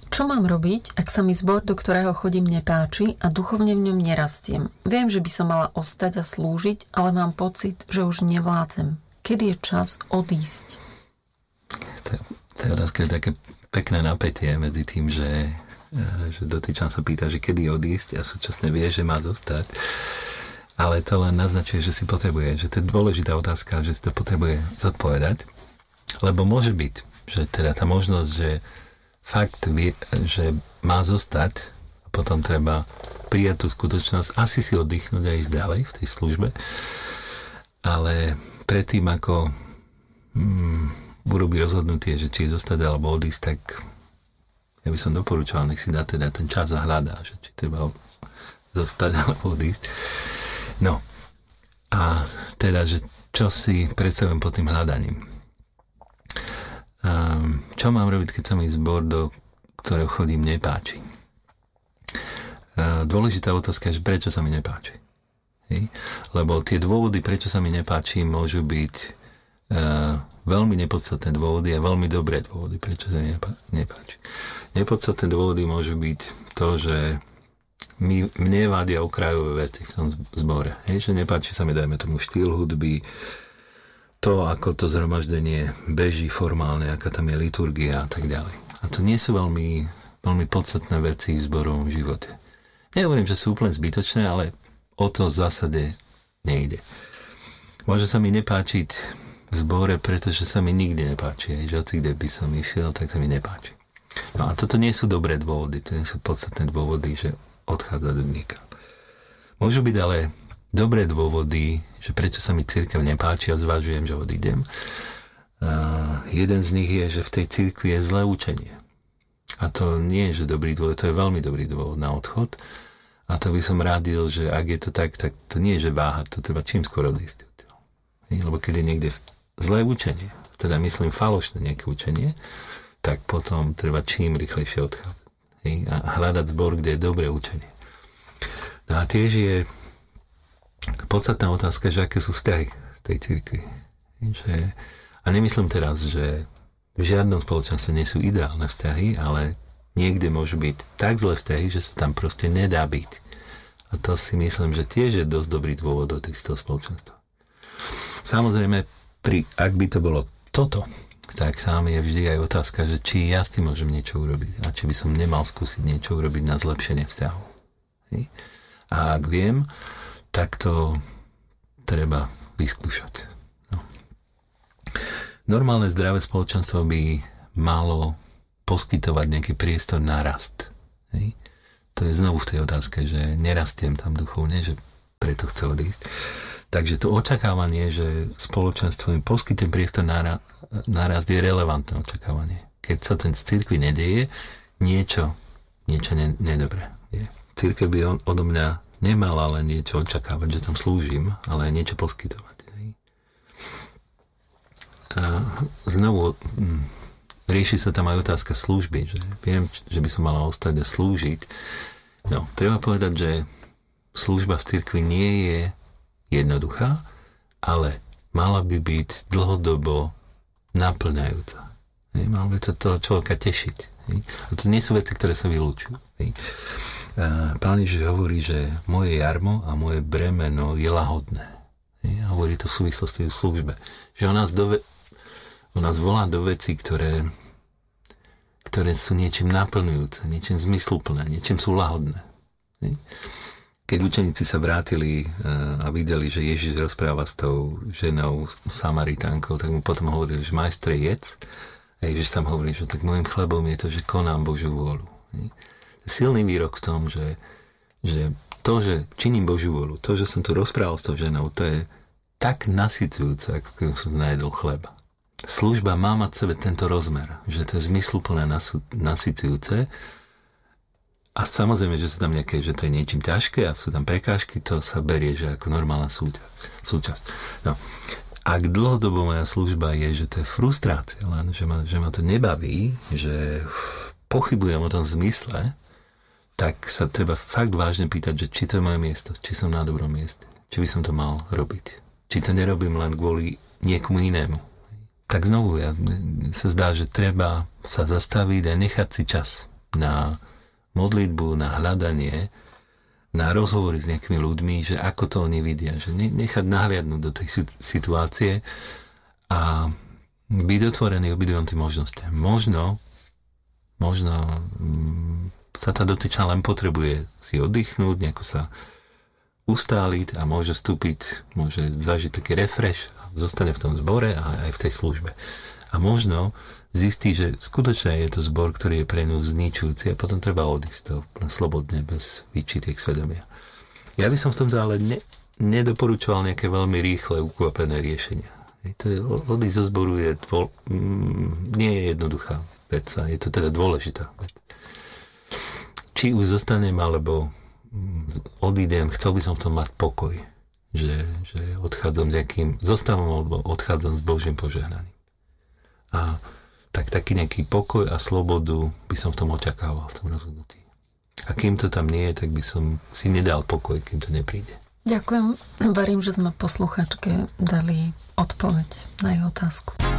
Čo mám robiť, ak sa mi zbor, do ktorého chodím, nepáči a duchovne v ňom nerastiem? Viem, že by som mala ostať a slúžiť, ale mám pocit, že už nevládzem. Kedy je čas odísť? To je otázka, také pekné napätie medzi tým, že dotyčan sa pýta, že kedy odísť a súčasne vie, že má zostať. Ale to len naznačuje, že si potrebuje, že to je dôležitá otázka, že si to potrebuje zodpovedať. Lebo môže byť, že teda tá možnosť, že fakt vie, že má zostať a potom treba prijať tú skutočnosť, asi si oddychnúť a ísť ďalej v tej službe. Ale predtým, ako urobí rozhodnutie, že či zostať alebo odísť, tak ja by som doporučoval, nech si dá teda ten čas a hľadá, že či treba zostať alebo odísť. No a teda, že čo si predstavujem pod tým hľadaním? Čo mám robiť, keď sa mi zbor, do ktorého chodím, nepáči? Dôležitá otázka je, prečo sa mi nepáči. Hej? Lebo tie dôvody, prečo sa mi nepáči, môžu byť veľmi nepodstatné dôvody a veľmi dobré dôvody, prečo sa mi nepáči. Nepodstatné dôvody môžu byť to, že mne vadia okrajové veci v tom zbore. Hej? Že nepáči sa mi, dajme tomu, štýl hudby, to, ako to zhromaždenie beží formálne, aká tam je liturgia a tak ďalej. A to nie sú veľmi, veľmi podstatné veci v zborovom živote. Nehovorím, že sú úplne zbytočné, ale o to v zásade nejde. Môže sa mi nepáčiť v zbore, pretože sa mi nikdy nepáči. Že hoci kde by som išiel, tak sa mi nepáči. No a toto nie sú dobré dôvody, to nie sú podstatné dôvody, že odchádza do nikam. Môžu byť ale dobré dôvody, že prečo sa mi cirkev nepáči a zvažujem, že odídem. Jeden z nich je, že v tej cirkvi je zlé učenie. A to nie je, že dobrý dôvod, to je veľmi dobrý dôvod na odchod. A to by som radil, že ak je to tak to nie je, že váhať, to treba čím skôr odísť. Lebo keď je niekde zlé učenie, teda myslím falošné nejaké učenie, tak potom treba čím rýchlejšie odchádzať. A hľadať zbor, kde je dobré učenie. No a tiež je podstatná otázka, že aké sú vzťahy v tej cirkvi. A nemyslím teraz, že v žiadnom spoločenstve nie sú ideálne vzťahy, ale niekde môžu byť tak zlé vzťahy, že sa tam proste nedá byť. A to si myslím, že tiež je dosť dobrý dôvod od toho spoločenstva. Samozrejme, ak by to bolo toto, tak sám je vždy aj otázka, že či ja s tým môžem niečo urobiť a či by som nemal skúsiť niečo urobiť na zlepšenie vzťahov. A ak viem, tak to treba vyskúšať. No. Normálne zdravé spoločenstvo by malo poskytovať nejaký priestor na rast. Hej? To je znovu v tej otázke, že nerastiem tam duchovne, že preto chce odísť. Takže to očakávanie, že spoločenstvo im poskytne priestor na rast, je relevantné očakávanie. Keď sa ten v cirkvi nedeje, niečo nedobré. Cirkev by odo mňa nemala len niečo očakávať, že tam slúžim, ale aj niečo poskytovať. A znovu rieši sa tam aj otázka služby, že viem, že by som mala ostať a slúžiť. No, treba povedať, že služba v cirkvi nie je jednoduchá, ale mala by byť dlhodobo naplňajúca. Mala by to toho človeka tešiť. A to nie sú veci, ktoré sa vylúčujú. Pán Ježiš hovorí, že moje jarmo a moje bremeno je lahodné. A hovorí to v súvislosti v službe. Že on nás volá do vecí, ktoré sú niečím naplňujúce, niečím zmysluplné, niečím sú lahodné. Keď učeníci sa vrátili a videli, že Ježiš rozpráva s tou ženou, Samaritánkou, tak mu potom hovorili, že majstre, jedz. A Ježiš tam hovorí, že tak môjim chlebom je to, že konám Božiu vôľu. Silný výrok v tom, že to, že činím Božiu vôľu, to, že som tu rozprával s tou ženou, to je tak nasycujúce, ako keď som najedol chleba. Služba má mať v sebe tento rozmer, že to je zmysluplné, nasycujúce. A samozrejme, že sú tam nejaké, že to je niečím ťažké a sú tam prekážky, to sa berie, že ako normálna súčasť. No. Ak dlhodobo moja služba je, že to je frustrácia, len že ma to nebaví, že pochybujem o tom zmysle, tak sa treba fakt vážne pýtať, že či to je moje miesto, či som na dobrom mieste, či by som to mal robiť. Či to nerobím len kvôli niekomu inému. Tak znovu sa zdá, že treba sa zastaviť a nechať si čas. na modlitbu, na hľadanie, na rozhovory s nejakými ľuďmi, že ako to oni vidia, že nechať nahliadnúť do tej situácie a byť otvorený obidvom tým možnostiam. Možno sa tá dotyčná len potrebuje si oddychnúť, nejako sa ustáliť a môže vstúpiť, môže zažiť taký refresh, zostane v tom zbore a aj v tej službe. A možno zistí, že skutočne je to zbor, ktorý je pre ňu zničujúci a potom treba odísť to slobodne, bez výčitek svedomia. Ja by som v tomto ale nedoporučoval nejaké veľmi rýchle, ukvapené riešenia. Odísť zo zboru nie je jednoduchá vec, je to teda dôležitá vec. Či už zostanem, alebo odídem, chcel by som v tom mať pokoj, že odchádzam s nejakým zostavom, alebo odchádzam s Božím požehnaním. A taký nejaký pokoj a slobodu by som v tom očakával, v tom rozhodnutí. A kým to tam nie je, tak by som si nedal pokoj, kým to nepríde. Ďakujem. Verím, že sme posluchačke dali odpoveď na jej otázku.